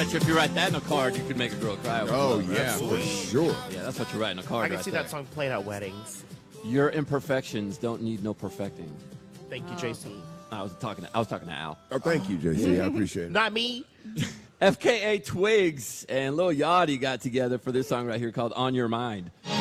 bet you if you write that in a card, you could make a girl cry. Oh, yeah, for sure. Yeah, that's what you write in a card. I can right see there. that song played at weddings. Your imperfections don't need no perfecting. Thank you, JC. I was talking to Al. Oh, thank you, JC. I appreciate it. Not me. FKA Twigs and Lil Yachty got together for this song right here called On Your Mind.